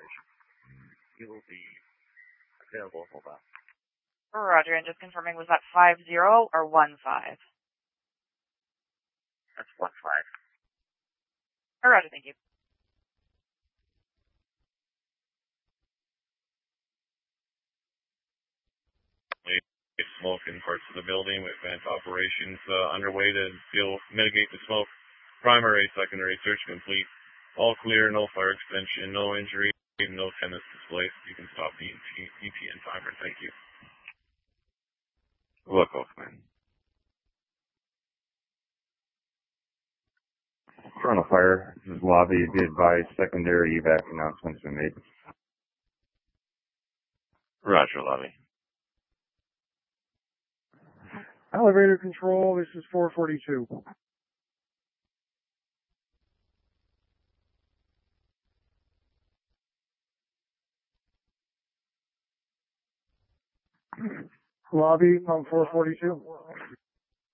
He will be available. Hold on. Roger, and just confirming, was that 50 or 15? That's 15. Roger, thank you. Smoke in parts of the building with vent operations underway to mitigate the smoke. Primary, secondary search complete. All clear, no fire extension, no injury, no tenants displaced. You can stop the ETN timer. Thank you. Look, Hoffman. Toronto Fire, this is lobby. Be advised, secondary evac announcements been made. Roger, lobby. Elevator control, this is 442. Lobby on 442.